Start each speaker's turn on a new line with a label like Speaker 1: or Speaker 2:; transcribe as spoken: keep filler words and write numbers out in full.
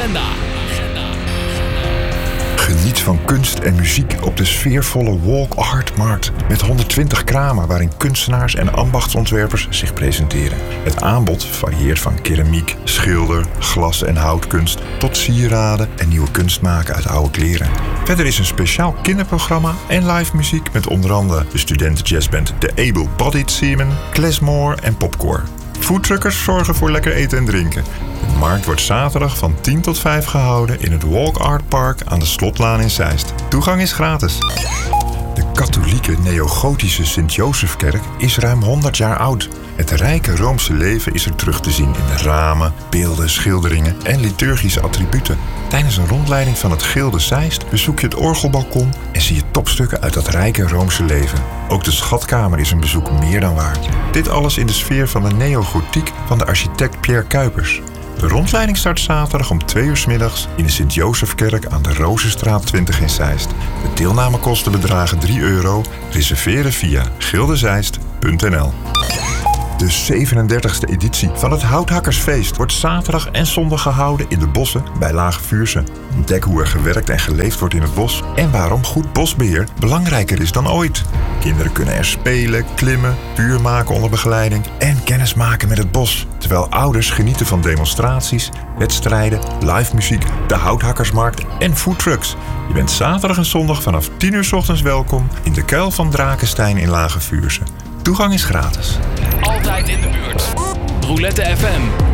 Speaker 1: agenda.
Speaker 2: Geniet van kunst en muziek op de sfeervolle Walk Art Markt met honderdtwintig kramen waarin kunstenaars en ambachtsontwerpers zich presenteren. Het aanbod varieert van keramiek, schilder, glas- en houtkunst tot sieraden en nieuwe kunst maken uit oude kleren. Verder is een speciaal kinderprogramma en live muziek met onder andere de studentenjazzband The Able Bodied Seamen, Klesmore en Popcore. Foodtruckers zorgen voor lekker eten en drinken. De markt wordt zaterdag van tien tot vijf gehouden in het Walk Art Park aan de Slotlaan in Zeist. Toegang is gratis. De katholieke neogotische Sint-Josefkerk is ruim honderd jaar oud. Het rijke Roomse leven is er terug te zien in de ramen, beelden, schilderingen en liturgische attributen. Tijdens een rondleiding van het Gilde Zeist bezoek je het orgelbalkon en zie je topstukken uit dat rijke Roomse leven. Ook de schatkamer is een bezoek meer dan waard. Dit alles in de sfeer van de neogotiek van de architect Pierre Cuypers. De rondleiding start zaterdag om twee uur 's middags in de Sint-Josefkerk aan de Rozenstraat twintig in Zeist. De deelnamekosten bedragen drie euro. Reserveren via gildezeist punt n l. De zevenendertigste editie van het Houthakkersfeest wordt zaterdag en zondag gehouden in de bossen bij Lage Vuursche. Ontdek hoe er gewerkt en geleefd wordt in het bos en waarom goed bosbeheer belangrijker is dan ooit. Kinderen kunnen er spelen, klimmen, vuur maken onder begeleiding en kennis maken met het bos. Terwijl ouders genieten van demonstraties, wedstrijden, live muziek, de Houthakkersmarkt en foodtrucks. Je bent zaterdag en zondag vanaf tien uur 's ochtends welkom in de Kuil van Drakenstein in Lage Vuursche. Toegang is gratis.
Speaker 1: Altijd in de buurt. Roulette F M.